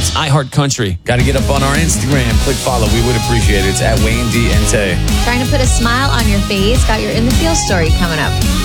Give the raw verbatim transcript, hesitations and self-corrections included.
It's iHeart Country. Got to get up on our Instagram. Click follow. We would appreciate it. It's at Wayne D. Ente. Trying to put a smile on your face. Got your In the Field story coming up.